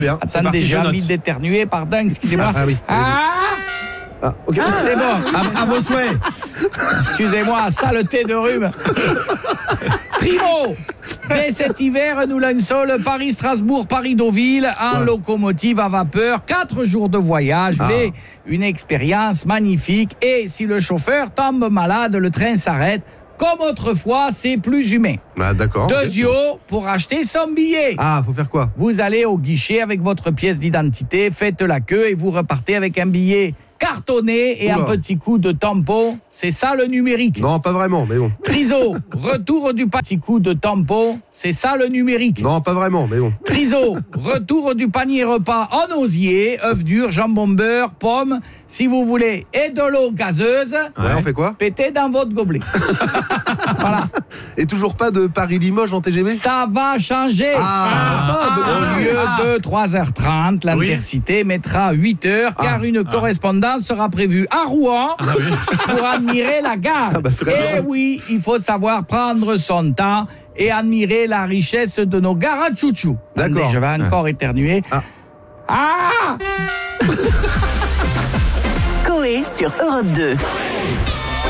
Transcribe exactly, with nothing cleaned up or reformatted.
Bien. Attendez, parti, j'ai je envie note. d'éternuer, pardon, excusez-moi. Ah, ah oui, vas-y. Ah, Ah, ok. c'est bon. À, à vos souhaits. Excusez-moi, saleté de rhume. Primo, dès cet hiver, nous lançons le Paris-Strasbourg, Paris-Deauville en Ouais. locomotive à vapeur. Quatre jours de voyage, Ah. mais une expérience magnifique. Et si le chauffeur tombe malade, le train s'arrête. Comme autrefois, c'est plus humain. Ah, d'accord. ok. Deuxièmement, pour acheter son billet. Ah, faut faire quoi? Vous allez au guichet avec votre pièce d'identité, faites la queue et vous repartez avec un billet cartonné et Oula. un petit coup de tampon. C'est ça le numérique. Non, pas vraiment, mais bon. Triso, retour du petit coup de tampon. C'est ça le numérique. Non, pas vraiment, mais bon. Triso, retour du panier repas en osier, œufs durs, jambon beurre, pommes, si vous voulez, et de l'eau gazeuse. Ouais, on fait quoi? Pétez dans votre gobelet. Voilà. Et toujours pas de Paris-Limoges en T G V? Ça va changer. Ah, enfin, Au bah, lieu de trois heures trente, l'Intercité mettra huit heures car Ah. une correspondance sera prévue à Rouen pour admirer la gare. Ah bah, très Et bien. oui, il faut savoir prendre son temps et admirer la richesse de nos gares à chouchou. D'accord. Attendez, je vais encore éternuer. Ah. Ah Coé sur Europe deux.